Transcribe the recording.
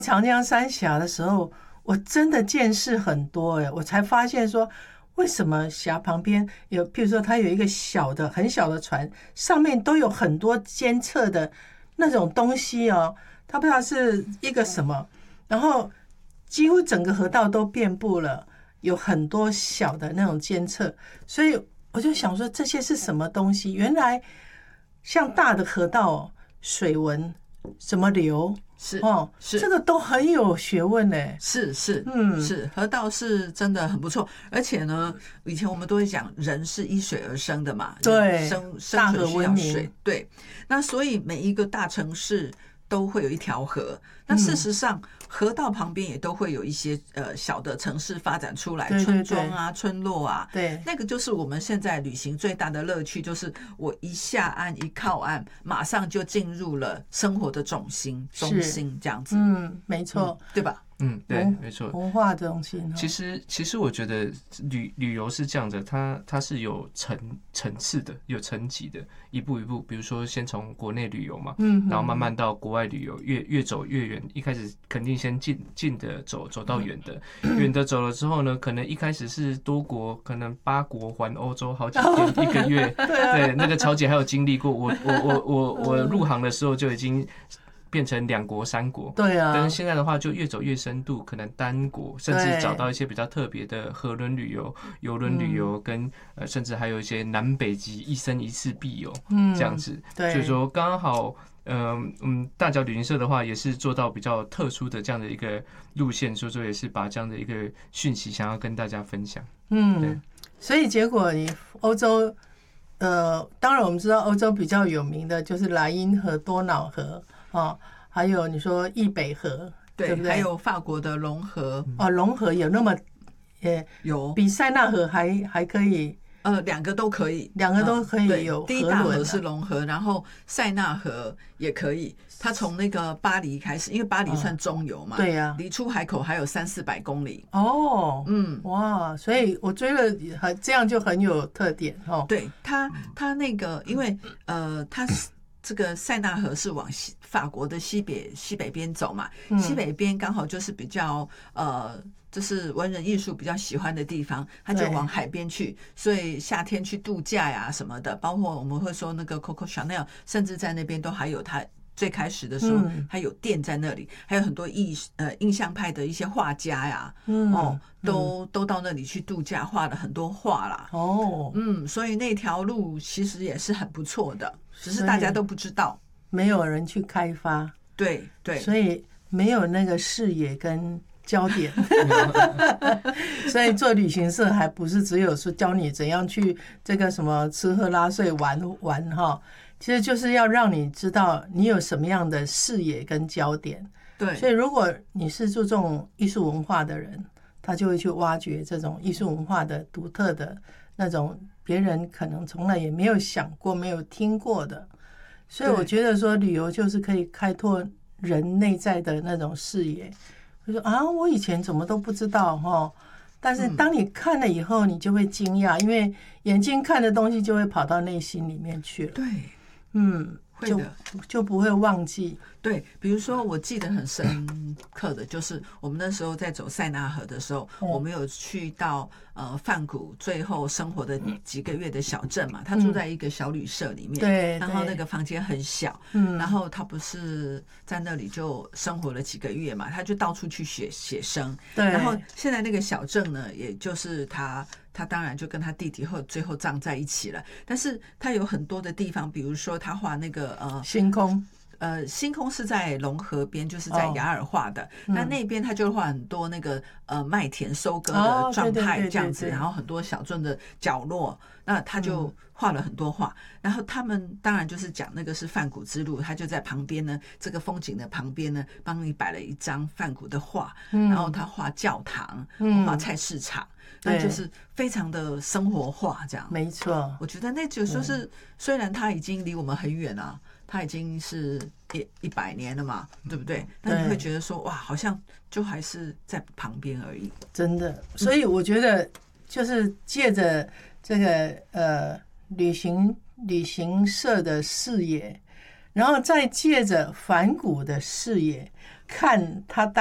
长江三峡的时候，我真的见识很多我才发现说，为什么峡旁边有，譬如说它有一个很小的船，上面都有很多监测的那种东西它不知道是一个什么，然后几乎整个河道都遍布了，有很多小的那种监测，所以我就想说这些是什么东西？原来像大的河道水文怎么流？ 是这个都很有学问呢。 是河道是真的很不错，而且呢，以前我们都会讲人是依水而生的嘛， 对， 生存需要水，对，那所以每一个大城市都会有一条河，那事实上河道旁边也都会有一些小的城市发展出来，村庄啊、村落啊， 对， 那个就是我们现在旅行最大的乐趣，就是我一下岸一靠岸，马上就进入了生活的中心这样子， 没错， 对吧？ 对，没错， 文化的东西。 其实我觉得旅游是这样的，它是有层次的，有层级的，一步一步，比如说先从国内旅游嘛，然后慢慢到国外旅游，越走越远。一开始肯定先近的走到远的，远的走了之后呢，可能一开始是多国，可能8国环欧洲好几天1个月，对，那个乔姐还有经历过，我入行的时候就已经变成2国3国， 对啊， 但是现在的话就越走越深度，可能单国，甚至找到一些比较特别的河轮旅游、邮轮旅游，跟甚至还有一些南北极一生一次必有这样子。所以说刚刚好，大脚旅行社的话也是做到比较特殊的这样的一个路线，所以说也是把这样的一个讯息想要跟大家分享。对， 所以结果你欧洲，当然我们知道欧洲比较有名的就是莱茵河、多瑙河。还有你说易北河，对不对？ 还有法国的隆河。 隆河有那么有比塞纳河还可以。 2个都可以， 有。 第一大河是隆河，然后塞纳河也可以。它从那个巴黎开始，因为巴黎算中游嘛， 对呀， 离出海口还有300-400公里。 哇，所以我觉得这样就很有特点对，它那个，因为它这个塞纳河是往法国的西北边走嘛，西北边刚好就是比较就是文人艺术比较喜欢的地方，他就往海边去，所以夏天去度假呀什么的，包括我们会说那个 Coco Chanel， 甚至在那边都还有他最开始的时候，他有店在那里，还有很多印象派的一些画家呀，都到那里去度假，画了很多画啦。所以那条路其实也是很不错的，只是大家都不知道， 没有人去开发。 对， 所以没有那个视野跟焦点，所以做旅行社还不是只有说教你怎样去这个什么吃喝拉睡玩其实就是要让你知道你有什么样的视野跟焦点。 对， 所以如果你是注重艺术文化的人，他就会去挖掘这种艺术文化的独特的那种别人可能从来也没有想过、没有听过的。所以我觉得说旅游就是可以开拓人内在的那种视野。就说我以前怎么都不知道但是当你看了以后，你就会惊讶，因为眼睛看的东西就会跑到内心里面去了。 对， 就不会忘记。 对，比如说我记得很深刻的就是我们那时候在走塞纳河的时候，我们有去到梵谷最后生活的几个月的小镇嘛，他住在一个小旅社里面， 对， 然后那个房间很小，然后他不是在那里就生活了几个月嘛，他就到处去写生， 对， 然后现在那个小镇呢，也就是他当然就跟他弟弟最后葬在一起了，但是他有很多的地方，比如说他画那个星空。 星空是在隆河边，就是在雅尔画的。那边他就画很多那个麦田收割的状态这样子，然后很多小镇的角落，那他就画了很多画。然后他们当然就是讲那个是梵谷之路，他就在旁边呢，这个风景的旁边呢，帮你摆了一张梵谷的画，然后他画教堂，画菜市场。那就是非常的生活化，这样没错。 我觉得那就是虽然他已经离我们很远啊，他已经是100年了嘛，对不对？但你会觉得说哇，好像就还是在旁边而已。 真的，所以我觉得就是借着这个旅行社的视野，然后再借着梵谷的视野， 看他